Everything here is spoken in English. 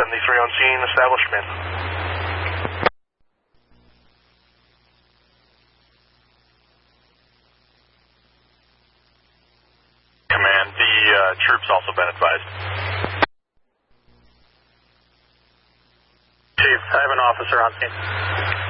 73 on scene, establishment. Command, the troops also been advised. Chief, I have an officer on scene.